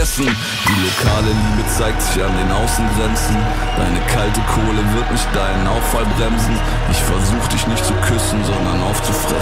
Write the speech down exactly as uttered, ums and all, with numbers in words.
Die lokale Liebe zeigt sich an den Außengrenzen. Deine kalte Kohle wird nicht deinen Auffall bremsen. Ich versuch dich nicht zu küssen, sondern aufzufressen.